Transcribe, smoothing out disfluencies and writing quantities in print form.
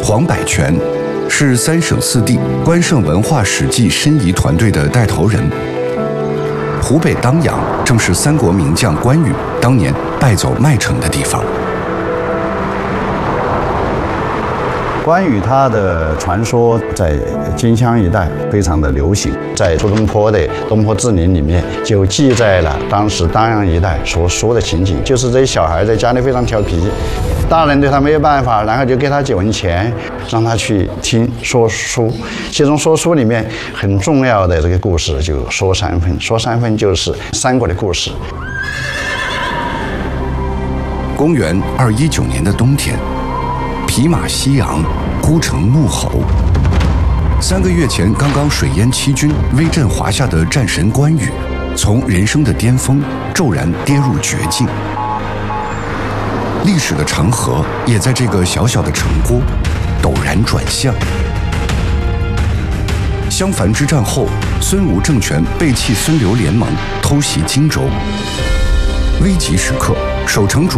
黄百全是3省4地关圣文化史迹申遗团队的带头人。湖北当阳正是三国名将关羽当年败走麦城的地方。 关羽他的传说在荆襄一带非常的流行，在苏东坡的《东坡志林》里面就记载了当时当阳一带所说的情景，就是这些小孩在家里非常调皮，大人对他没有办法，然后就给他几文钱，让他去听说书。其中说书里面很重要的这个故事就说三分，说三分就是三国的故事。 公元219年的冬天，匹马西阳，孤城怒吼。3个月前刚刚水淹七军、威震华夏的战神关羽，从人生的巅峰骤然跌入绝境。历史的长河也在这个小小的城郭陡然转向。襄樊之战后，孙吴政权背弃孙刘联盟，偷袭荆州。危急时刻，守城主